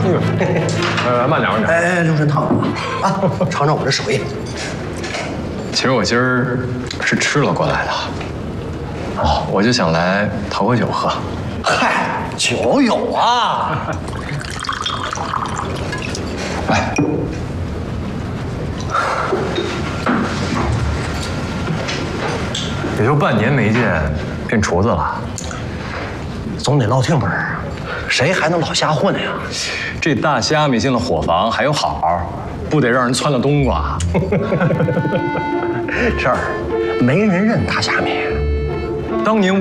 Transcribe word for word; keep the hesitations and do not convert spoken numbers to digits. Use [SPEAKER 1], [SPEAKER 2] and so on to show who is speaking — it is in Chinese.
[SPEAKER 1] 呦，呃，慢点，慢点。
[SPEAKER 2] 哎，刘顺烫啊，尝尝我这手艺。
[SPEAKER 1] 其实我今儿是吃了过来的。哦，我就想来讨个酒喝。
[SPEAKER 2] 嗨，酒有啊。
[SPEAKER 1] 来。也就半年没见，变厨子了。
[SPEAKER 2] 总得落听本儿，谁还能老瞎混呀？
[SPEAKER 1] 这大虾米进了伙房还有好，不得让人窜了冬瓜？
[SPEAKER 2] 这儿没人认大虾米。
[SPEAKER 1] 当年。